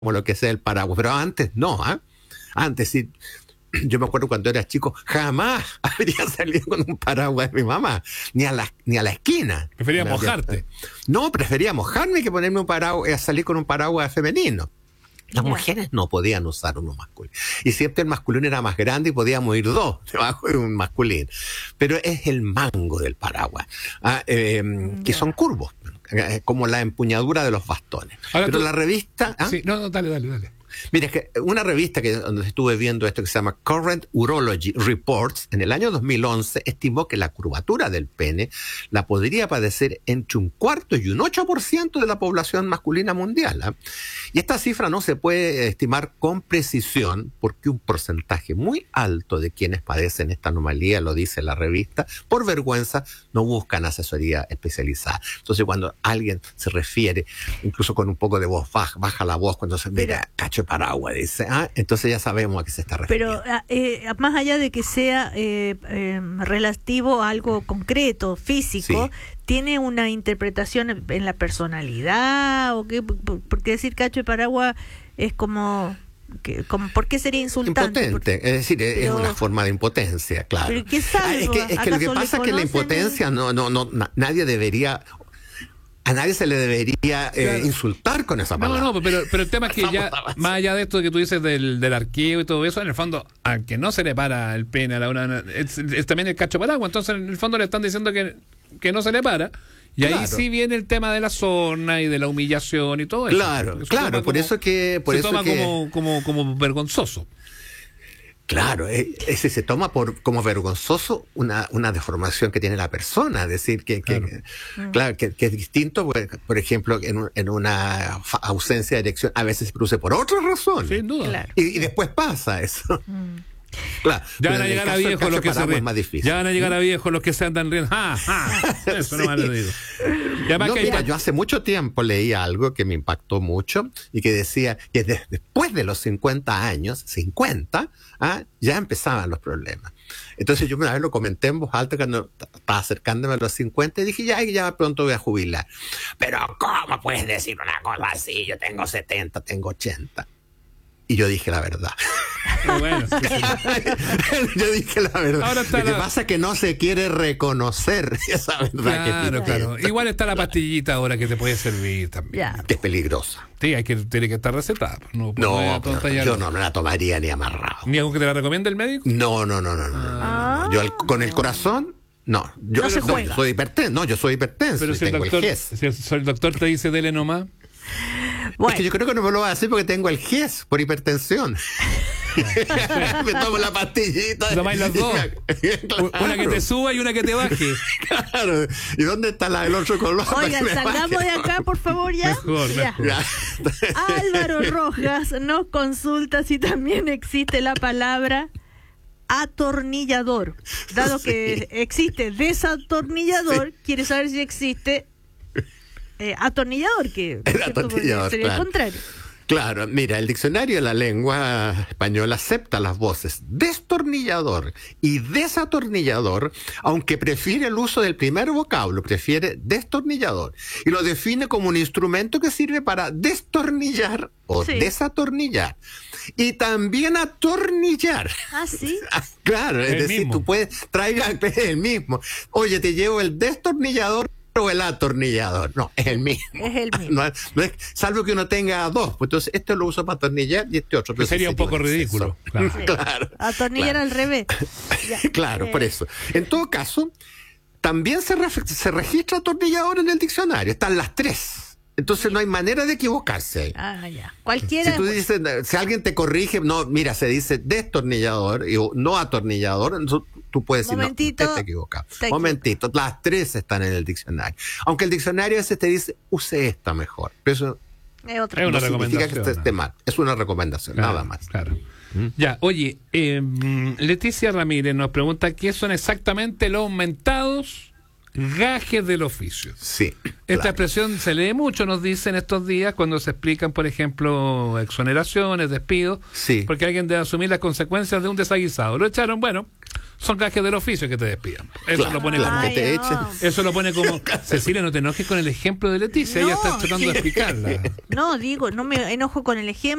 lo que sea el paraguas, pero antes no, ¿ah? Antes sí. Yo me acuerdo cuando era chico, jamás habría salido con un paraguas de mi mamá, ni a la esquina. Prefería mojarte. No, prefería mojarme que ponerme un paraguas, salir con un paraguas femenino. Las mujeres no podían usar uno masculino. Y siempre el masculino era más grande y podíamos ir dos debajo de un masculino. Pero es el mango del paraguas, que son curvos, como la empuñadura de los bastones. Ahora pero la revista... Sí, no, dale. Mira, es que una revista donde estuve viendo esto que se llama Current Urology Reports, en el año 2011 estimó que la curvatura del pene la podría padecer entre un cuarto y un 8% de la población masculina mundial. Y esta cifra no se puede estimar con precisión porque un porcentaje muy alto de quienes padecen esta anomalía, lo dice la revista, por vergüenza no buscan asesoría especializada. Entonces cuando alguien se refiere, incluso con un poco de voz baja la voz cuando se mira, cacho paraguas, dice, entonces ya sabemos a qué se está refiriendo. Pero más allá de que sea relativo a algo concreto, físico, sí, ¿tiene una interpretación en la personalidad? ¿O qué? Porque decir cacho de paraguas es como ¿por qué sería insultante? Impotente, es decir, es una forma de impotencia, claro. ¿Pero qué sabe? Es que lo que pasa es que la impotencia nadie debería... A nadie se le debería insultar con esa palabra. No, pero el tema es que ya, más allá de esto que tú dices del arqueo y todo eso, en el fondo, aunque no se le para el pene a la una, es también el cacho paraguas, entonces en el fondo le están diciendo que no se le para, y ahí sí viene el tema de la sorna y de la humillación y todo eso. Claro, por eso que... se toma como vergonzoso. Claro, se toma como vergonzoso una deformación que tiene la persona, es decir, que es distinto, por ejemplo, en una ausencia de erección, a veces se produce por otra razón. Sin duda. Claro. Y después pasa eso. Claro, ya van a llegar a viejos los que se ríen. Ya van a llegar a viejos los que se andan riendo. Eso no me lo digo. Yo hace mucho tiempo leí algo que me impactó mucho y que decía que después de los 50 años, ya empezaban los problemas. Entonces yo una vez lo comenté en voz alta cuando estaba acercándome a los 50 y dije, ya pronto voy a jubilar. Pero ¿cómo puedes decir una cosa así? Yo tengo 70, tengo 80. Y yo dije la verdad. Bueno, sí. Yo dije la verdad. Ahora Lo que pasa es que no se quiere reconocer esa verdad. Claro. Igual está la pastillita ahora que te puede servir también. Que es peligrosa. Sí, tiene que estar recetada. Yo no me la tomaría ni amarrado. ¿Ni algo que te la recomiende el médico? No. Yo con el corazón... Yo soy hipertenso. Yo soy hipertenso. Pero si el doctor te dice dele nomás. Bueno. Es que yo creo que no me lo va a hacer porque tengo el GES por hipertensión. Me tomo la pastillita. Tomáis las dos. Claro. Una que te suba y una que te baje. Claro. ¿Y dónde está el otro color? Oigan, salgamos de acá, por favor, ya. Mejor. Álvaro Rojas nos consulta si también existe la palabra atornillador. Dado que existe desatornillador, quiere saber si existe atornillador, que atornillador, sería el contrario. Claro, mira, el diccionario de la lengua española acepta las voces destornillador y desatornillador, aunque prefiere el uso del primer vocablo, prefiere destornillador, y lo define como un instrumento que sirve para destornillar o desatornillar, y también atornillar. ¿Ah, sí? Claro, es decir, tú puedes, traiga el mismo. Oye, te llevo el destornillador o el atornillador. No, es el mismo. Es el mismo. No es, salvo que uno tenga dos. Pues entonces, este lo uso para atornillar y este otro. Que sería un poco ridículo. Claro. Sí. Claro. Atornillar al revés. Claro, por eso. En todo caso, también se registra atornillador en el diccionario. Están las tres. Entonces no hay manera de equivocarse. Ya. Cualquiera. Si tú dices, si alguien te corrige, no, mira, se dice destornillador y no atornillador, tú puedes decir, momentito, no, usted está equivocado. Momentito, las tres están en el diccionario. Aunque el diccionario ese te dice, use esta mejor. Pero eso es una recomendación. Significa que esté mal. Es una recomendación, nada más. Claro. Ya, oye, Leticia Ramírez nos pregunta qué son exactamente los mentados gajes del oficio. Sí. Esta expresión se lee mucho, nos dicen estos días, cuando se explican, por ejemplo, exoneraciones, despidos, porque alguien debe asumir las consecuencias de un desaguisado. Lo echaron, Son gajes del oficio que te despidan. Eso lo pone como... que te echen. Eso lo pone como... Cecilia, no te enojes con el ejemplo de Leticia. Ella está tratando de explicarla. No, digo, no me enojo con el ejemplo.